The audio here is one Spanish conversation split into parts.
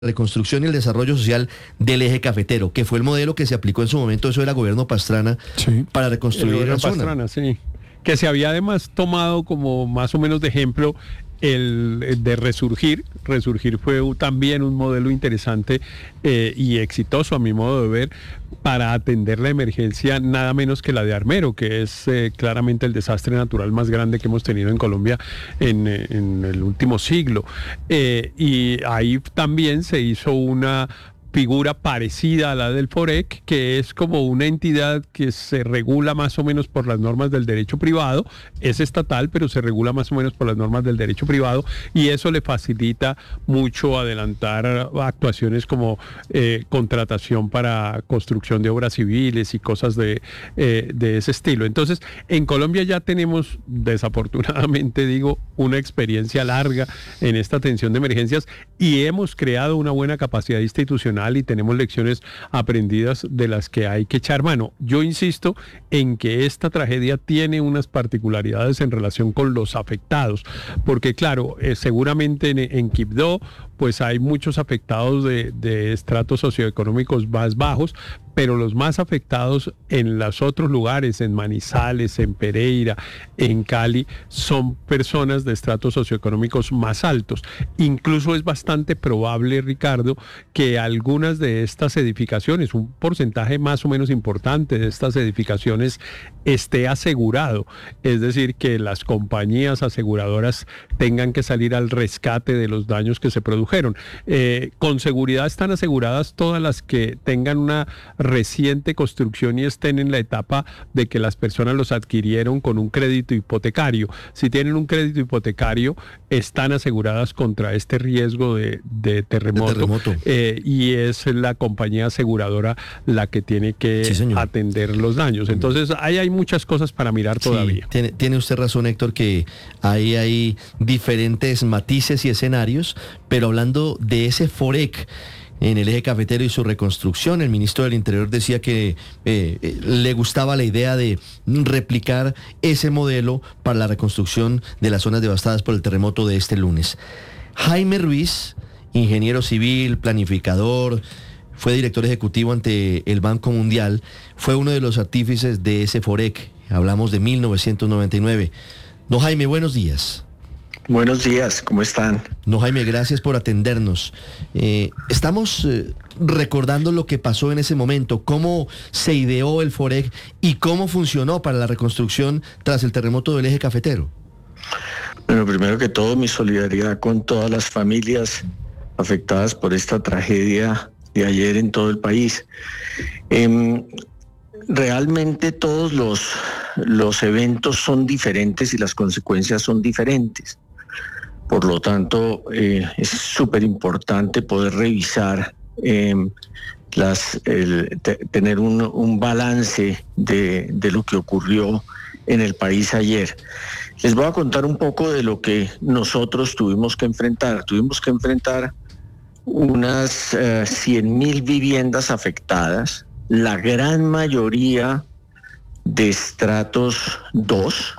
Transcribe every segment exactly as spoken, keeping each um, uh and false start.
reconstrucción y el desarrollo social del eje cafetero, que fue el modelo que se aplicó en su momento, eso era gobierno Pastrana, sí, para reconstruir la zona. Pastrana, sí. Que se había además tomado como más o menos de ejemplo el, el de Resurgir. Resurgir fue también un modelo interesante eh, y exitoso a mi modo de ver para atender la emergencia nada menos que la de Armero, que es eh, claramente el desastre natural más grande que hemos tenido en Colombia en, en el último siglo. Eh, y ahí también se hizo una figura parecida a la del FOREC, que es como una entidad que se regula más o menos por las normas del derecho privado, es estatal, pero se regula más o menos por las normas del derecho privado, y eso le facilita mucho adelantar actuaciones como eh, contratación para construcción de obras civiles y cosas de, eh, de ese estilo. Entonces, en Colombia ya tenemos, desafortunadamente digo, una experiencia larga en esta atención de emergencias y hemos creado una buena capacidad institucional y tenemos lecciones aprendidas de las que hay que echar mano. Yo insisto en que esta tragedia tiene unas particularidades en relación con los afectados, porque claro, eh, seguramente en, en Quibdó pues hay muchos afectados de, de estratos socioeconómicos más bajos, pero los más afectados en los otros lugares, en Manizales, en Pereira, en Cali, son personas de estratos socioeconómicos más altos. Incluso es bastante probable, Ricardo, que algunas de estas edificaciones, un porcentaje más o menos importante de estas edificaciones, esté asegurado. Es decir, que las compañías aseguradoras tengan que salir al rescate de los daños que se produjeron. Eh, con seguridad están aseguradas todas las que tengan una reciente construcción y estén en la etapa de que las personas los adquirieron con un crédito hipotecario. Si tienen un crédito hipotecario, están aseguradas contra este riesgo de, de terremoto, de terremoto. Eh, y es la compañía aseguradora la que tiene que sí, atender los daños. Entonces ahí hay muchas cosas para mirar todavía. Sí, tiene, tiene usted razón, Héctor, que ahí hay diferentes matices y escenarios, pero hablando de ese FOREC en el eje cafetero y su reconstrucción, el ministro del Interior decía que eh, eh, le gustaba la idea de replicar ese modelo para la reconstrucción de las zonas devastadas por el terremoto de este lunes. Jaime Ruiz, ingeniero civil, planificador, fue director ejecutivo ante el Banco Mundial, fue uno de los artífices de ese FOREC, hablamos de mil novecientos noventa y nueve. Don Jaime, buenos días. Buenos días, ¿cómo están? No, Jaime, gracias por atendernos. Eh, estamos eh, recordando lo que pasó en ese momento, cómo se ideó el FOREC y cómo funcionó para la reconstrucción tras el terremoto del eje cafetero. Bueno, primero que todo, mi solidaridad con todas las familias afectadas por esta tragedia de ayer en todo el país. Eh, realmente todos los, los eventos son diferentes y las consecuencias son diferentes. Por lo tanto, eh, es súper importante poder revisar, eh, las, el, te, tener un, un balance de, de lo que ocurrió en el país ayer. Les voy a contar un poco de lo que nosotros tuvimos que enfrentar. Tuvimos que enfrentar unas uh, cien mil viviendas afectadas, la gran mayoría de estratos dos,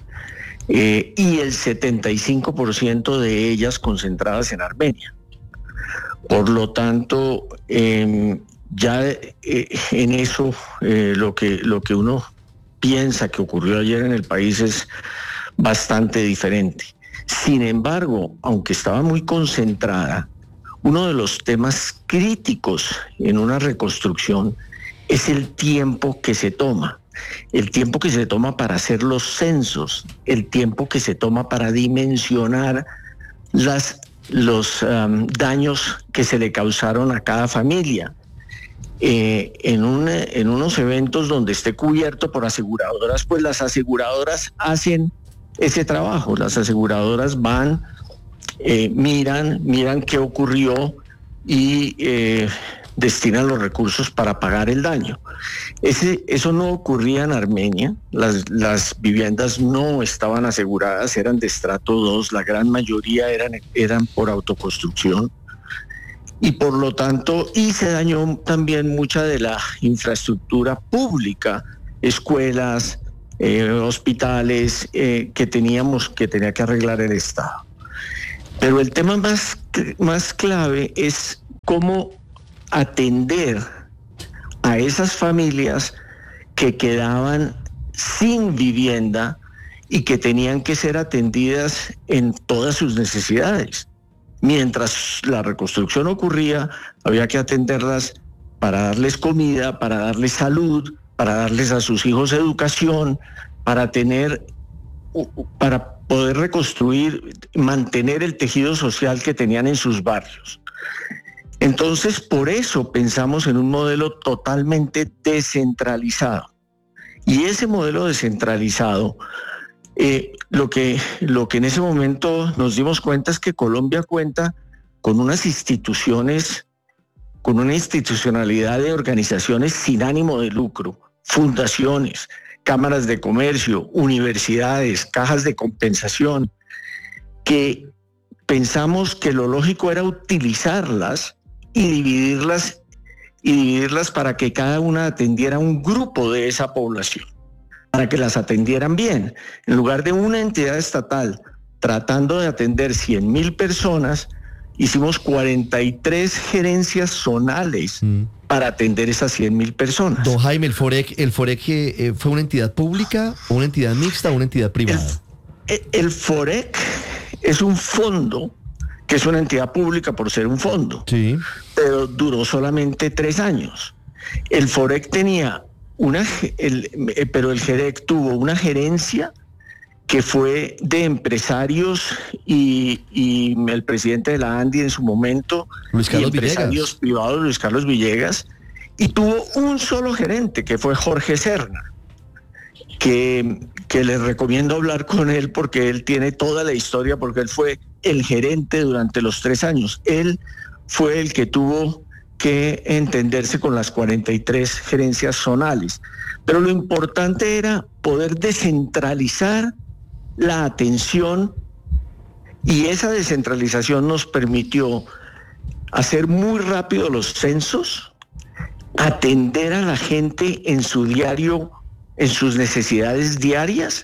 Eh, y el setenta y cinco por ciento de ellas concentradas en Armenia. Por lo tanto, eh, ya eh, en eso eh, lo que, lo que uno piensa que ocurrió ayer en el país es bastante diferente. Sin embargo, aunque estaba muy concentrada, uno de los temas críticos en una reconstrucción es el tiempo que se toma. El tiempo que se toma para hacer los censos, el tiempo que se toma para dimensionar las, los um, daños que se le causaron a cada familia. Eh, en, un, en unos eventos donde esté cubierto por aseguradoras, pues las aseguradoras hacen ese trabajo. Las aseguradoras van, eh, miran, miran qué ocurrió y eh, destinan los recursos para pagar el daño. Ese, eso no ocurría en Armenia. Las, las viviendas no estaban aseguradas, eran de estrato dos, la gran mayoría eran, eran por autoconstrucción. Y por lo tanto, y se dañó también mucha de la infraestructura pública, escuelas, eh, hospitales, eh, que teníamos, que tenía que arreglar el Estado. Pero el tema más, más clave es cómo atender a esas familias que quedaban sin vivienda y que tenían que ser atendidas en todas sus necesidades. Mientras la reconstrucción ocurría, había que atenderlas para darles comida, para darles salud, para darles a sus hijos educación, para tener, para poder reconstruir, mantener el tejido social que tenían en sus barrios. Entonces, por eso pensamos en un modelo totalmente descentralizado. Y ese modelo descentralizado, eh, lo que, lo que en ese momento nos dimos cuenta es que Colombia cuenta con unas instituciones, con una institucionalidad de organizaciones sin ánimo de lucro, fundaciones, cámaras de comercio, universidades, cajas de compensación, que pensamos que lo lógico era utilizarlas y dividirlas y dividirlas para que cada una atendiera a un grupo de esa población, para que las atendieran bien. En lugar de una entidad estatal tratando de atender cien mil personas, hicimos cuarenta y tres gerencias zonales mm. para atender esas cien mil personas. Don Jaime, ¿el FOREC, el FOREC eh, fue una entidad pública, una entidad mixta o una entidad privada? El, el FOREC es un fondo que es una entidad pública por ser un fondo, sí, pero duró solamente tres años. El FOREC tenía una, el, pero el GEREC tuvo una gerencia que fue de empresarios y, y el presidente de la ANDI en su momento, Luis Carlos y empresarios Villegas. privados, Luis Carlos Villegas, y tuvo un solo gerente, que fue Jorge Serna, que, que les recomiendo hablar con él porque él tiene toda la historia, porque él fue el gerente durante los tres años. Él fue el que tuvo que entenderse con las cuarenta y tres gerencias zonales. Pero lo importante era poder descentralizar la atención, y esa descentralización nos permitió hacer muy rápido los censos, atender a la gente en su diario, en sus necesidades diarias,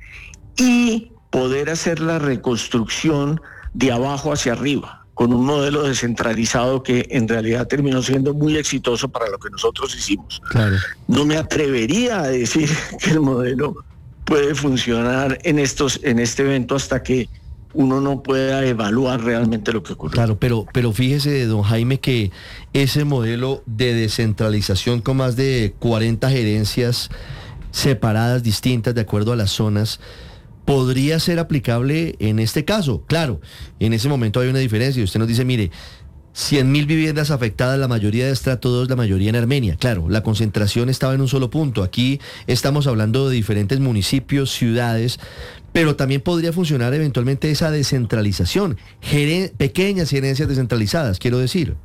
y poder hacer la reconstrucción de abajo hacia arriba, con un modelo descentralizado que en realidad terminó siendo muy exitoso para lo que nosotros hicimos. Claro. No me atrevería a decir que el modelo puede funcionar en estos, en este evento hasta que uno no pueda evaluar realmente lo que ocurrió. Claro, pero, pero fíjese, don Jaime, que ese modelo de descentralización con más de cuarenta gerencias separadas, distintas, de acuerdo a las zonas, podría ser aplicable en este caso. Claro, en ese momento hay una diferencia. Usted nos dice, mire, cien mil viviendas afectadas, la mayoría de estrato dos, la mayoría en Armenia. Claro, la concentración estaba en un solo punto. Aquí estamos hablando de diferentes municipios, ciudades, pero también podría funcionar eventualmente esa descentralización. Geren- pequeñas gerencias descentralizadas, quiero decir.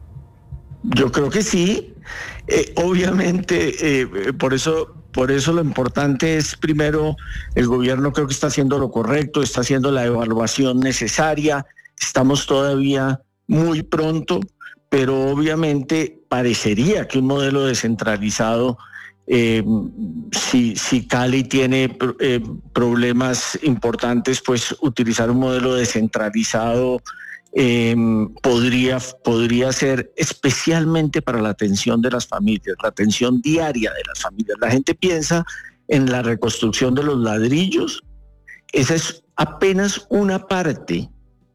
Yo creo que sí. Eh, obviamente, eh, por eso... Por eso lo importante es, primero, el gobierno creo que está haciendo lo correcto, está haciendo la evaluación necesaria, estamos todavía muy pronto, pero obviamente parecería que un modelo descentralizado, eh, si, si Cali tiene eh, problemas importantes, pues utilizar un modelo descentralizado Eh, podría, podría ser especialmente para la atención de las familias, la atención diaria de las familias. La gente piensa en la reconstrucción de los ladrillos. Esa es apenas una parte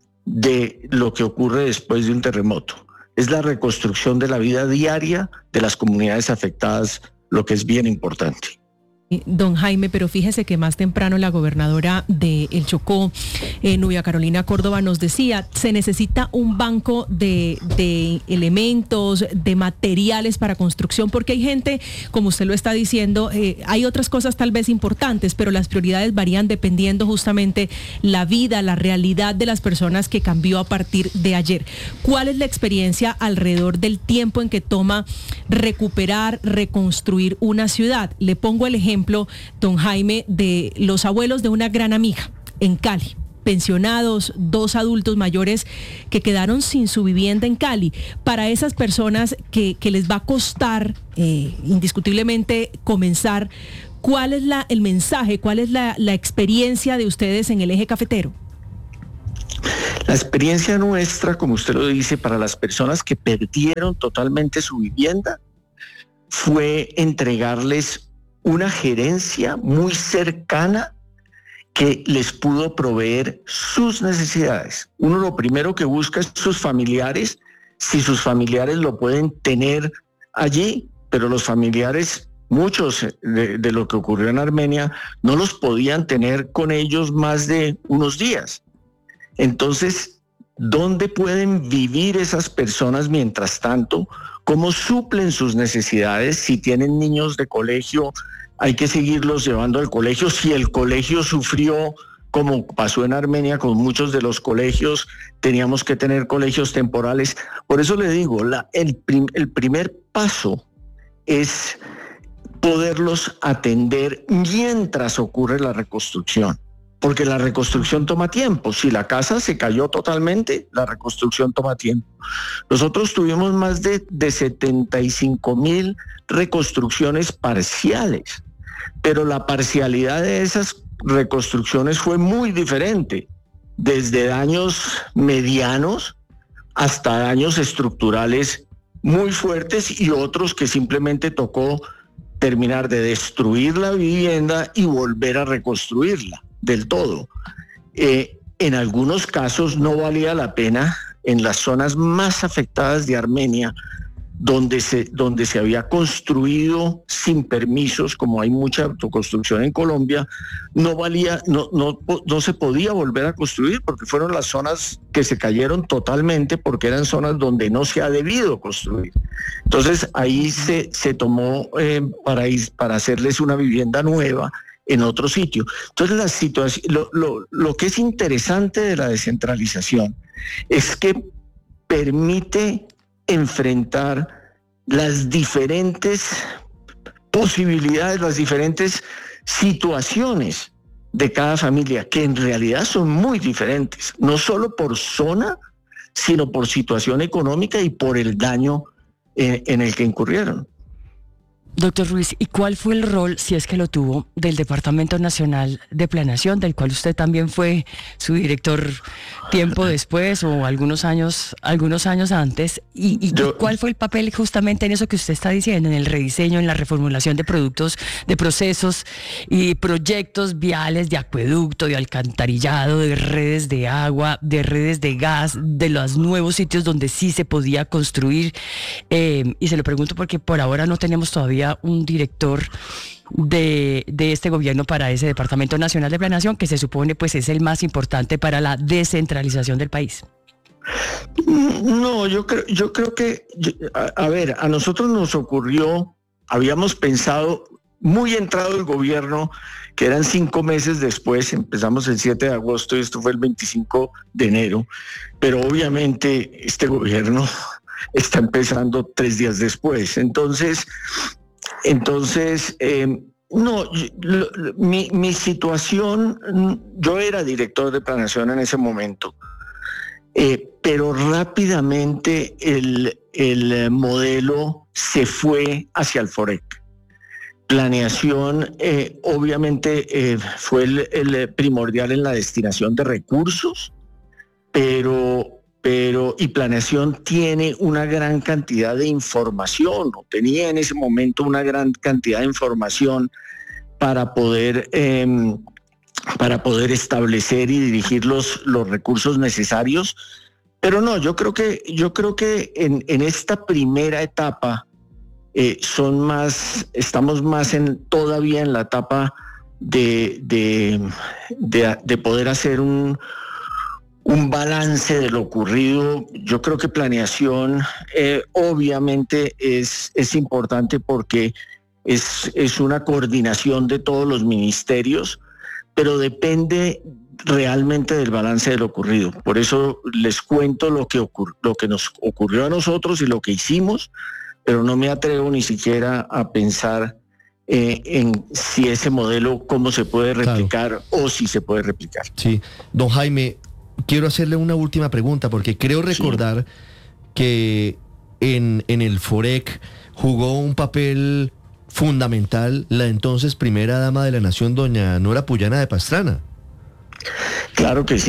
de lo que ocurre después de un terremoto. Es la reconstrucción de la vida diaria de las comunidades afectadas, lo que es bien importante. Don Jaime, pero fíjese que más temprano la gobernadora de El Chocó, eh, Nubia Carolina Córdoba, nos decía, se necesita un banco de, de elementos, de materiales para construcción, porque hay gente, como usted lo está diciendo, eh, hay otras cosas tal vez importantes, pero las prioridades varían dependiendo justamente la vida, la realidad de las personas que cambió a partir de ayer. ¿Cuál es la experiencia alrededor del tiempo en que toma recuperar, reconstruir una ciudad? Le pongo el ejemplo, don Jaime, de los abuelos de una gran amiga en Cali, pensionados, dos adultos mayores que quedaron sin su vivienda en Cali. Para esas personas que, que les va a costar eh, indiscutiblemente comenzar, ¿cuál es la, el mensaje, cuál es la, la experiencia de ustedes en el eje cafetero? La experiencia nuestra, como usted lo dice, para las personas que perdieron totalmente su vivienda, fue entregarles una gerencia muy cercana que les pudo proveer sus necesidades. Uno lo primero que busca es sus familiares, si sus familiares lo pueden tener allí, pero los familiares, muchos de, de lo que ocurrió en Armenia, no los podían tener con ellos más de unos días. Entonces, ¿dónde pueden vivir esas personas mientras tanto? ¿Cómo suplen sus necesidades? Si tienen niños de colegio, hay que seguirlos llevando al colegio. Si el colegio sufrió, como pasó en Armenia con muchos de los colegios, teníamos que tener colegios temporales. Por eso le digo, la, el, prim, el primer paso es poderlos atender mientras ocurre la reconstrucción. Porque la reconstrucción toma tiempo. Si la casa se cayó totalmente, la reconstrucción toma tiempo. Nosotros tuvimos más de, de setenta y cinco mil reconstrucciones parciales, pero la parcialidad de esas reconstrucciones fue muy diferente, desde daños medianos hasta daños estructurales muy fuertes y otros que simplemente tocó terminar de destruir la vivienda y volver a reconstruirla del todo. Eh, en algunos casos no valía la pena, en las zonas más afectadas de Armenia, donde se, donde se había construido sin permisos, como hay mucha autoconstrucción en Colombia, no valía, no, no, no se podía volver a construir porque fueron las zonas que se cayeron totalmente porque eran zonas donde no se ha debido construir. Entonces ahí se, se tomó eh, para, ir, para hacerles una vivienda nueva en otro sitio. Entonces la situación, lo, lo, lo que es interesante de la descentralización es que permite enfrentar las diferentes posibilidades, las diferentes situaciones de cada familia, que en realidad son muy diferentes, no solo por zona, sino por situación económica y por el daño en, en el que incurrieron. Doctor Ruiz, ¿y cuál fue el rol, si es que lo tuvo, del Departamento Nacional de Planeación, del cual usted también fue su director tiempo después o algunos años, algunos años antes? ¿Y, y Yo, cuál fue el papel justamente en eso que usted está diciendo, en el rediseño, en la reformulación de productos, de procesos y proyectos viales de acueducto, de alcantarillado, de redes de agua, de redes de gas, de los nuevos sitios donde sí se podía construir? Eh, y se lo pregunto porque por ahora no tenemos todavía un director de, de este gobierno para ese Departamento Nacional de Planeación, que se supone pues es el más importante para la descentralización del país. No, yo creo, yo creo que, a, a ver, a nosotros nos ocurrió, habíamos pensado muy entrado el gobierno, que eran cinco meses después, empezamos el siete de agosto y esto fue el veinticinco de enero, pero obviamente este gobierno está empezando tres días después. Entonces, entonces eh, no, lo, mi, mi situación, yo era director de planeación en ese momento, eh, pero rápidamente el, el modelo se fue hacia el FOREC. Planeación, eh, obviamente, eh, fue el, el primordial en la destinación de recursos, pero... Pero, y planeación tiene una gran cantidad de información, o tenía en ese momento una gran cantidad de información para poder, eh, para poder establecer y dirigir los, los recursos necesarios. Pero no, yo creo que, yo creo que en, en esta primera etapa eh, son más, estamos más en, todavía en la etapa de, de, de, de poder hacer un... un balance de lo ocurrido. Yo creo que planeación eh, obviamente es, es importante porque es, es una coordinación de todos los ministerios, pero depende realmente del balance de lo ocurrido. Por eso les cuento lo que, ocur- lo que nos ocurrió a nosotros y lo que hicimos, pero no me atrevo ni siquiera a pensar eh, en si ese modelo, cómo se puede replicar, claro, o si se puede replicar. Sí, don Jaime, quiero hacerle una última pregunta, porque creo recordar sí. que en, en el FOREC jugó un papel fundamental la entonces primera dama de la nación, doña Nora Puyana de Pastrana. Claro que sí.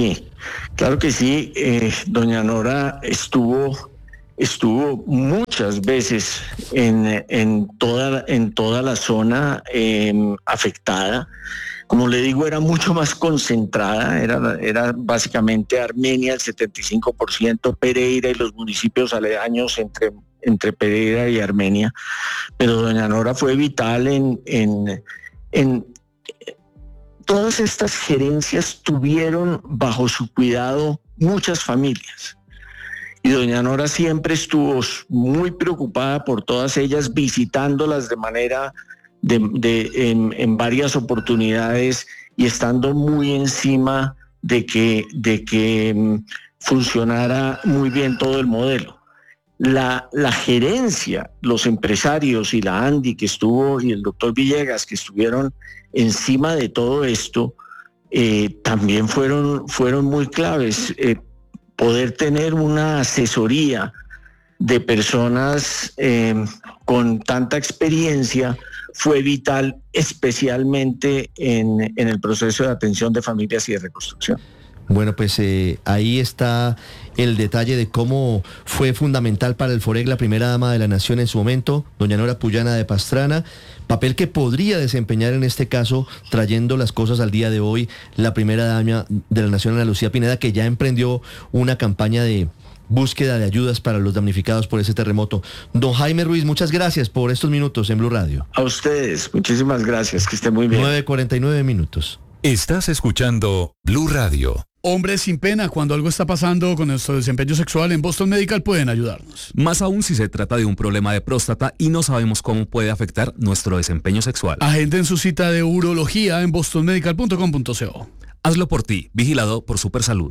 Claro que sí, eh, doña Nora estuvo, estuvo muchas veces en, en, toda, en toda la zona eh, afectada. Como le digo, era mucho más concentrada, era, era básicamente Armenia el setenta y cinco por ciento, Pereira y los municipios aledaños entre, entre Pereira y Armenia. Pero doña Nora fue vital en... en, en todas estas gerencias tuvieron bajo su cuidado muchas familias. Y doña Nora siempre estuvo muy preocupada por todas ellas, visitándolas de manera, de, de, en, en varias oportunidades y estando muy encima de que, de que um, funcionara muy bien todo el modelo. La, la gerencia, los empresarios y la ANDI que estuvo y el doctor Villegas que estuvieron encima de todo esto, eh, también fueron, fueron muy claves. Eh, poder tener una asesoría de personas eh, con tanta experiencia fue vital, especialmente en, en el proceso de atención de familias y de reconstrucción. Bueno, pues eh, ahí está el detalle de cómo fue fundamental para el FOREC la primera dama de la nación en su momento, doña Nora Puyana de Pastrana, papel que podría desempeñar en este caso, trayendo las cosas al día de hoy, la primera dama de la nación, Ana Lucía Pineda, que ya emprendió una campaña de búsqueda de ayudas para los damnificados por ese terremoto. Don Jaime Ruiz, muchas gracias por estos minutos en Blue Radio. A ustedes, muchísimas gracias, que estén muy bien. nueve cuarenta y nueve minutos. Estás escuchando Blue Radio. Hombres sin pena, cuando algo está pasando con nuestro desempeño sexual en Boston Medical pueden ayudarnos. Más aún si se trata de un problema de próstata y no sabemos cómo puede afectar nuestro desempeño sexual. Agenden su cita de urología en boston medical punto com punto co. Hazlo por ti, vigilado por Supersalud.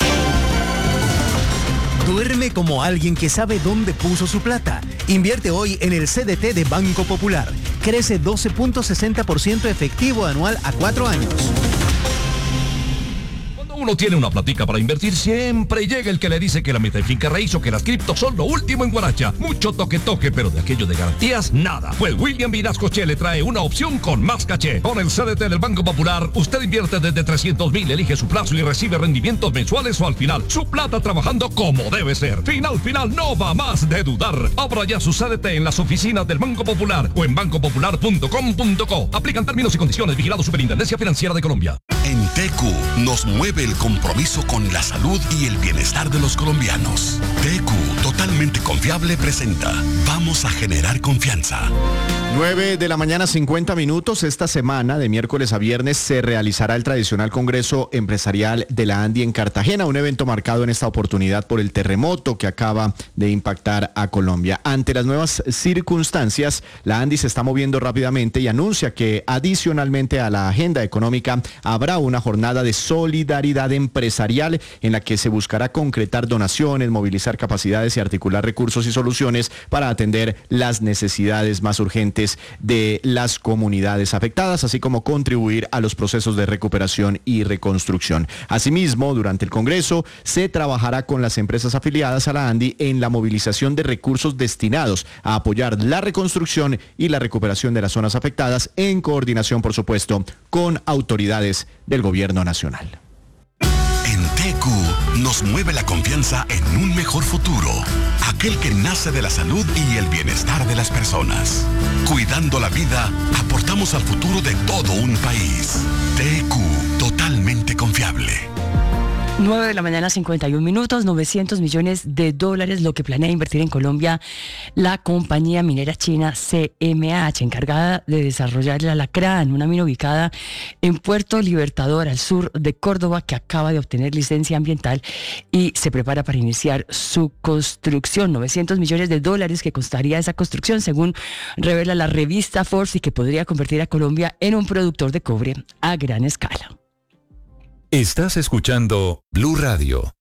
Duerme como alguien que sabe dónde puso su plata. Invierte hoy en el C D T de Banco Popular. Crece doce punto sesenta por ciento efectivo anual a cuatro años. Uno tiene una platica para invertir, siempre llega el que le dice que la meta en finca raíz o que las criptos son lo último en guaracha. Mucho toque toque, pero de aquello de garantías, nada. Pues William Vinasco Che le trae una opción con más caché. Con el C D T del Banco Popular, usted invierte desde trescientos mil, elige su plazo y recibe rendimientos mensuales o al final. Su plata trabajando como debe ser. Final, final, no va más de dudar. Abra ya su C D T en las oficinas del Banco Popular o en banco popular punto com punto co. Aplican términos y condiciones. Vigilado Superintendencia Financiera de Colombia. En T Q nos mueve el compromiso con la salud y el bienestar de los colombianos. T Q, totalmente confiable, presenta Vamos a generar confianza. nueve de la mañana, cincuenta minutos. Esta semana, de miércoles a viernes, se realizará el tradicional Congreso Empresarial de la ANDI en Cartagena, un evento marcado en esta oportunidad por el terremoto que acaba de impactar a Colombia. Ante las nuevas circunstancias, la ANDI se está moviendo rápidamente y anuncia que adicionalmente a la agenda económica habrá una jornada de solidaridad empresarial en la que se buscará concretar donaciones, movilizar capacidades y articular recursos y soluciones para atender las necesidades más urgentes de las comunidades afectadas, así como contribuir a los procesos de recuperación y reconstrucción. Asimismo, durante el Congreso se trabajará con las empresas afiliadas a la ANDI en la movilización de recursos destinados a apoyar la reconstrucción y la recuperación de las zonas afectadas, en coordinación, por supuesto, con autoridades del gobierno nacional. En T Q nos mueve la confianza en un mejor futuro, aquel que nace de la salud y el bienestar de las personas. Cuidando la vida, aportamos al futuro de todo un país. T Q, totalmente confiable. nueve de la mañana, cincuenta y un minutos, novecientos millones de dólares, lo que planea invertir en Colombia la compañía minera china C M H, encargada de desarrollar el Alacrán, una mina ubicada en Puerto Libertador, al sur de Córdoba, que acaba de obtener licencia ambiental y se prepara para iniciar su construcción. novecientos millones de dólares que costaría esa construcción, según revela la revista Forbes, y que podría convertir a Colombia en un productor de cobre a gran escala. Estás escuchando Blue Radio.